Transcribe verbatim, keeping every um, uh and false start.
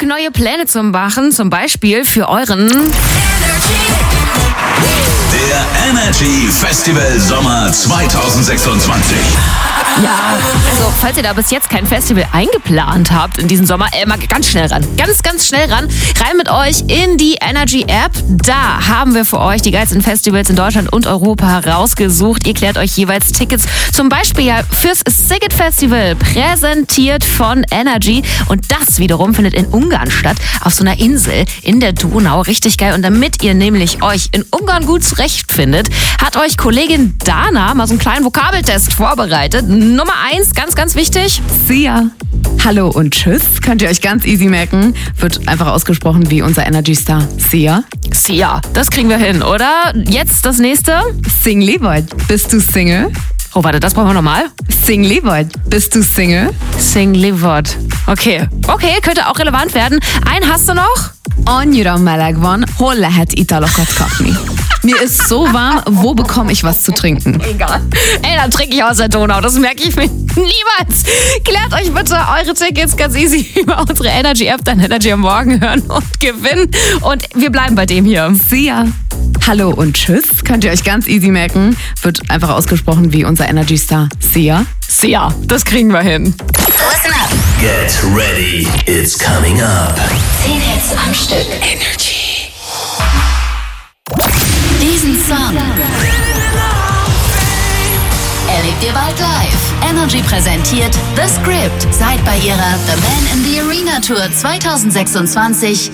Bock, neue Pläne zu machen? Zum Beispiel für euren Der Energy Festival Sommer zwanzig sechsundzwanzig. Ja, also falls ihr da bis jetzt kein Festival eingeplant habt in diesem Sommer, äh, mal ganz schnell ran. Ganz, ganz schnell ran. Rein mit euch in die Energy App. Da haben wir für euch die geilsten Festivals in Deutschland und Europa rausgesucht. Ihr klärt euch jeweils Tickets, zum Beispiel ja fürs Sziget Festival, präsentiert von Energy. Und das wiederum findet in Ungarn statt, auf so einer Insel in der Donau. Richtig geil. Und damit ihr nämlich euch in Ungarn gut zurechtfindet, hat euch Kollegin Dana mal so einen kleinen Vokabeltest vorbereitet. Nummer eins, ganz, ganz wichtig. Sia. Hallo und tschüss. Könnt ihr euch ganz easy merken. Wird einfach ausgesprochen wie unser Energy-Star Sia. Sia, das kriegen wir hin, oder? Jetzt das nächste. Sing Levoid. Bist du Single? Oh, warte, das brauchen wir nochmal. Sing Levoid. Bist du Single? Sing Levoid. Okay. Okay, könnte auch relevant werden. Einen hast du noch? Annyira meleg van, hol lehet italokat kapni. Mir ist so warm, wo bekomme ich was zu trinken? Egal. Ey, dann trinke ich aus der Donau. Das merke ich mir niemals. Klärt euch bitte eure Tickets ganz easy über unsere Energy-App, dann Energy am Morgen hören und gewinnen. Und wir bleiben bei dem hier. Sia. Hallo und tschüss. Könnt ihr euch ganz easy merken. Wird einfach ausgesprochen wie unser Energy-Star Sia. Sia, das kriegen wir hin. Listen up. Get ready, it's coming up. Zehn Hits am Stück. Energy. Diesen Song erlebt ihr bald live. Energy präsentiert The Script. Seid bei ihrer The Man in the Arena Tour zwanzig sechsundzwanzig